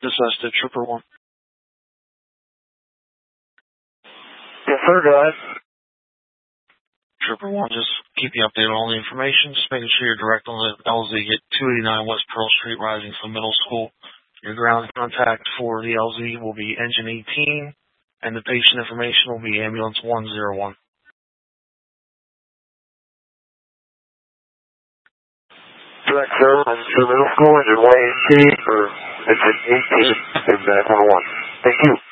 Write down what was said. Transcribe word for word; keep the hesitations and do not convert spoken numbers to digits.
This is to Trooper one. Yes, sir, go ahead. Trooper one, just keep you updated on all the information. Just making sure you're direct on the L Z at two eighty-nine West Pearl Street, Risington Middle School. Your ground contact for the L Z will be engine eighteen, and the patient information will be ambulance one zero one. Direct, sir. I'm to middle school, engine one eighteen, or engine eighteen, and back on one. Thank you.